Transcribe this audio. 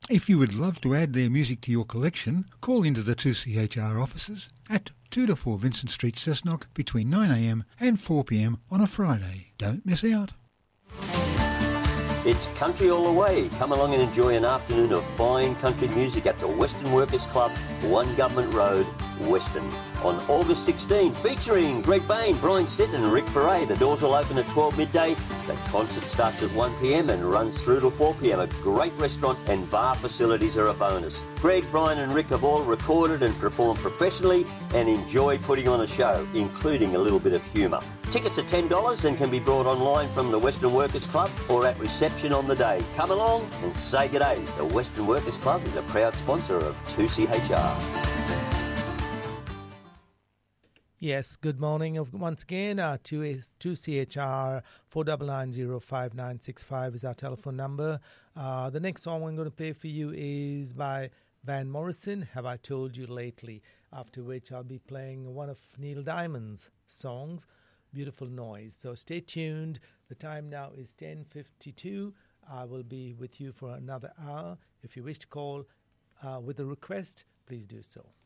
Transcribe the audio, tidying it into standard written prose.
If you would love to add their music to your collection, call into the 2CHR offices at 2 to 4 Vincent Street, Cessnock, between 9am and 4pm on a Friday. Don't miss out. It's country all the way. Come along and enjoy an afternoon of fine country music at the Western Workers Club, 1 Government Road, Western. On August 16, featuring Greg Bain, Brian Stetton and Rick Ferret. The doors will open at 12 midday. The concert starts at 1pm and runs through to 4pm. A great restaurant and bar facilities are a bonus. Greg, Brian and Rick have all recorded and performed professionally and enjoy putting on a show, including a little bit of humour. Tickets are $10 and can be brought online from the Western Workers Club or at reception on the day. Come along and say good day. The Western Workers Club is a proud sponsor of 2CHR. Yes, good morning once again. 2CHR 49905965 is our telephone number. The next song I'm going to play for you is by Van Morrison, Have I Told You Lately, after which I'll be playing one of Neil Diamond's songs, Beautiful Noise. So stay tuned. The time now is 10:52. I will be with you for another hour. If you wish to call with a request, please do so.